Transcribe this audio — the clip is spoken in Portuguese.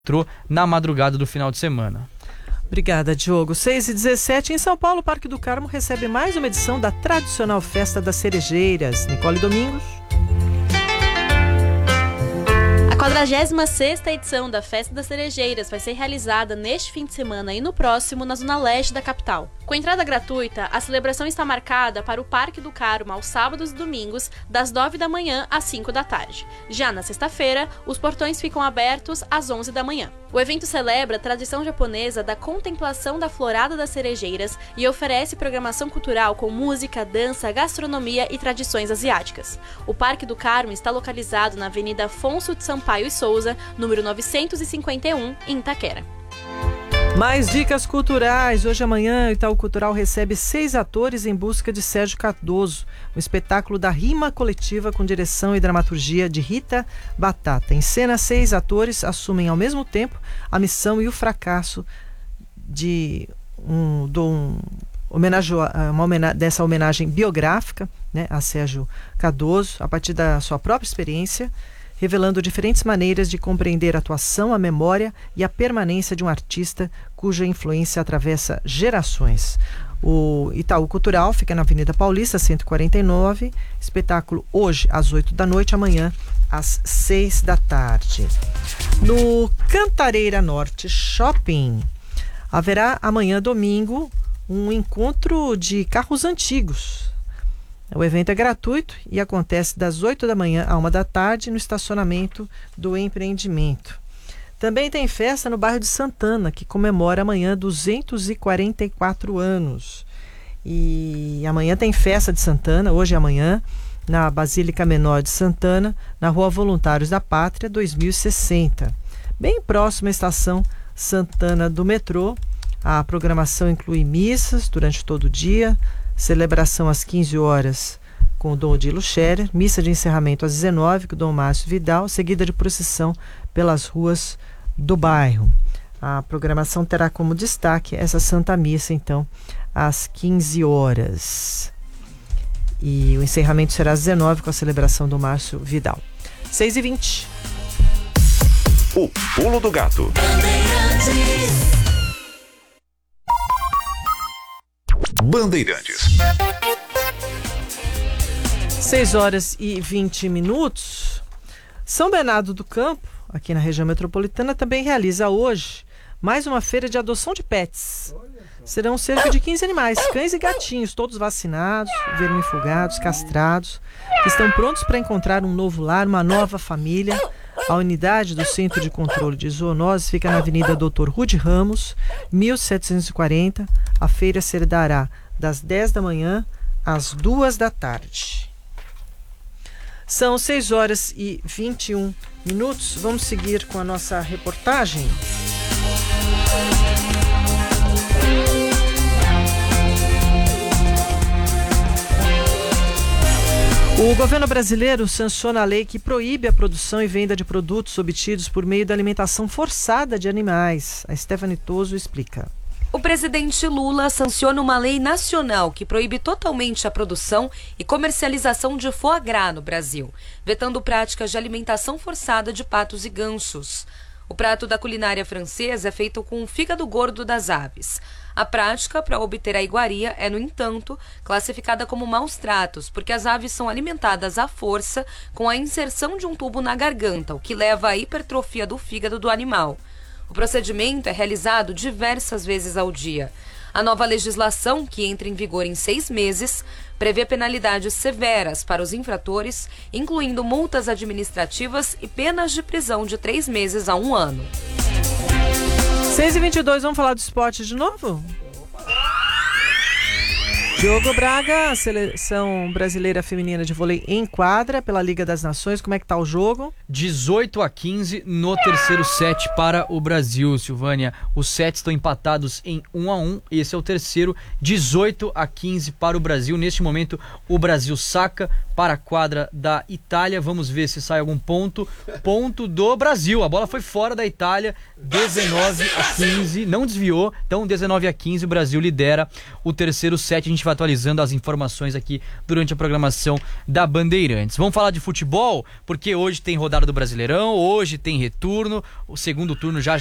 na madrugada do final de semana. Obrigada, Diogo. 6h17, em São Paulo, o Parque do Carmo recebe mais uma edição da tradicional Festa das Cerejeiras. Nicole Domingos. A 46ª edição da Festa das Cerejeiras vai ser realizada neste fim de semana e no próximo na zona leste da capital. Com entrada gratuita, a celebração está marcada para o Parque do Carmo aos sábados e domingos, das 9 da manhã às 5 da tarde. Já na sexta-feira, os portões ficam abertos às 11 da manhã. O evento celebra a tradição japonesa da contemplação da florada das cerejeiras e oferece programação cultural com música, dança, gastronomia e tradições asiáticas. O Parque do Carmo está localizado na Avenida Afonso de Sampaio e Souza, número 951, em Itaquera. Mais dicas culturais. Hoje e amanhã, o Itaú Cultural recebe 6 atores em busca de Sérgio Cardoso, um espetáculo da rima coletiva com direção e dramaturgia de Rita Batata. Em cena, 6 atores assumem ao mesmo tempo a missão e o fracasso dessa homenagem biográfica, né, a Sérgio Cardoso, a partir da sua própria experiência, revelando diferentes maneiras de compreender a atuação, a memória e a permanência de um artista cuja influência atravessa gerações. O Itaú Cultural fica na Avenida Paulista, 149, espetáculo hoje às 8 da noite, amanhã às 6 da tarde. No Cantareira Norte Shopping, haverá amanhã, domingo, um encontro de carros antigos. O evento é gratuito e acontece das 8 da manhã à 1 da tarde no estacionamento do empreendimento. Também tem festa no bairro de Santana, que comemora amanhã 244 anos. E amanhã tem festa de Santana, hoje e amanhã, na Basílica Menor de Santana, na Rua Voluntários da Pátria, 2060. Bem próximo à estação Santana do metrô. A programação inclui missas durante todo o dia, celebração às 15 horas com o Dom Odilo Scherer, missa de encerramento às 19 com o Dom Márcio Vidal, seguida de procissão pelas ruas do bairro. A programação terá como destaque essa Santa Missa, então, às 15 horas. E o encerramento será às 19 com a celebração do Márcio Vidal. 6h20. O Pulo do Gato. 6h20. São Bernardo do Campo, aqui na região metropolitana, também realiza hoje mais uma feira de adoção de pets. Serão cerca de 15 animais, cães e gatinhos, todos vacinados, vermifugados, castrados, que estão prontos para encontrar um novo lar, uma nova família. A unidade do Centro de Controle de Zoonoses fica na Avenida Dr. Rude Ramos, 1740. A feira se dará das 10 da manhã às 2 da tarde. São 6h21. Vamos seguir com a nossa reportagem. O governo brasileiro sanciona a lei que proíbe a produção e venda de produtos obtidos por meio da alimentação forçada de animais. A Stephanie Toso explica. O presidente Lula sanciona uma lei nacional que proíbe totalmente a produção e comercialização de foie gras no Brasil, vetando práticas de alimentação forçada de patos e gansos. O prato da culinária francesa é feito com o fígado gordo das aves. A prática para obter a iguaria é, no entanto, classificada como maus tratos, porque as aves são alimentadas à força com a inserção de um tubo na garganta, o que leva à hipertrofia do fígado do animal. O procedimento é realizado diversas vezes ao dia. A nova legislação, que entra em vigor em 6 meses, prevê penalidades severas para os infratores, incluindo multas administrativas e penas de prisão de 3 meses a 1 ano. 6h22, vamos falar do esporte de novo? Diogo Braga, a seleção brasileira feminina de vôlei em quadra pela Liga das Nações. Como é que tá o jogo? 18-15 no terceiro set para o Brasil, Silvânia. Os sets estão empatados em 1-1. Esse é o terceiro, 18-15 para o Brasil. Neste momento, o Brasil saca para a quadra da Itália. Vamos ver se sai algum ponto. Ponto do Brasil. A bola foi fora da Itália, 19-15, não desviou. Então 19-15, o Brasil lidera o terceiro set. A gente vai atualizando as informações aqui durante a programação da Bandeirantes. Vamos falar de futebol, porque hoje tem rodada do Brasileirão, hoje tem retorno, o segundo turno já